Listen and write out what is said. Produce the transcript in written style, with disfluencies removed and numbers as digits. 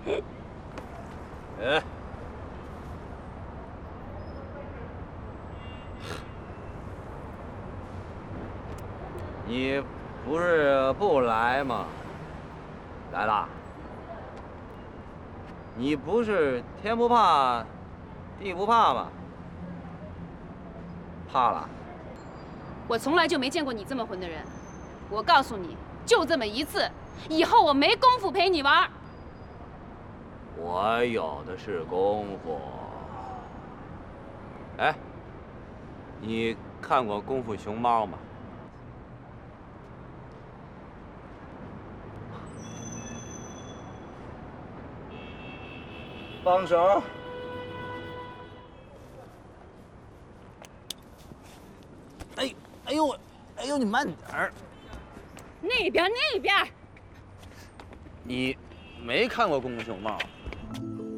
哎，你不是不来吗？来了。你不是天不怕地不怕吗？怕了？ 我从来就没见过你这么混的人。我告诉你，就这么一次，以后我没工夫陪你玩。 我有的是功夫。哎，你看过《功夫熊猫》吗？放手！哎呦，你慢点儿。 那边，那边。 你没看过《功夫熊猫》？